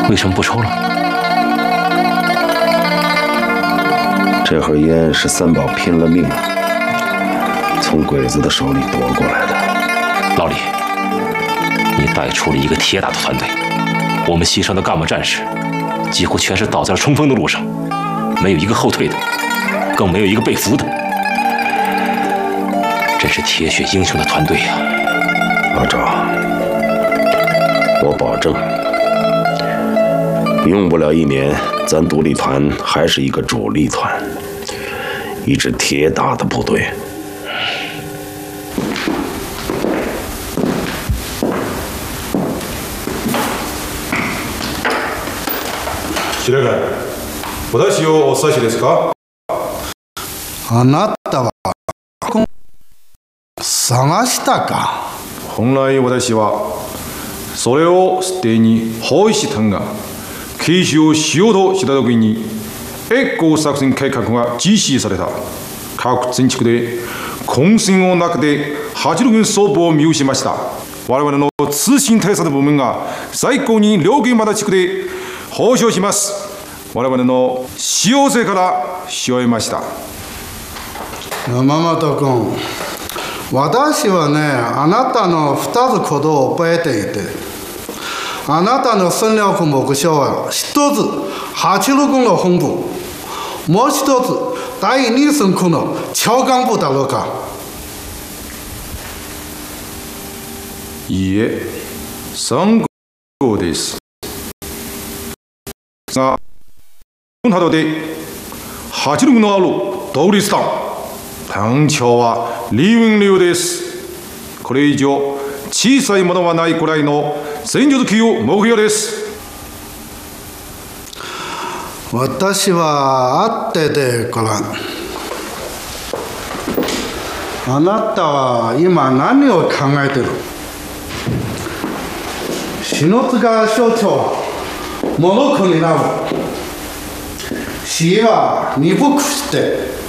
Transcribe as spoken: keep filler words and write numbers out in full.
为什么不抽了？ 这盒烟是三宝拼了命了从鬼子的手里夺过来的。 老李，你带出了一个铁打的团队，我们牺牲的干部战士几乎全是倒在了冲锋的路上，没有一个后退的，更没有一个被俘的，真是铁血英雄的团队呀！ 老赵，我保证，用不了一年，咱独立团还是一个主力团，一支铁打的部队。 司令官、私をお指しですか？ あなたは探したか？ 本来私はそれを捨てに包囲したが、継承しようとした時に越行作戦計画が実施された。各全地区で混戦を中で八路軍総部を見失いました。我々の通信対策部門が最高に両現場の地区で報奨します。我々の幸せからし終えました。 山本君、私はね、あなたのふたつことを覚えていて、あなたの戦略目標は一つ八路軍の本部、もう一つ第二戦区の長官部だろうか？ いいえ、三号です。が、などで八路軍のある独立団、団長は李雲龍です。これ以上小さいものはないくらいの戦術級目標です。 私は会っててからあなたは今何を考えてる？篠塚省庁は物国なる死は鈍くして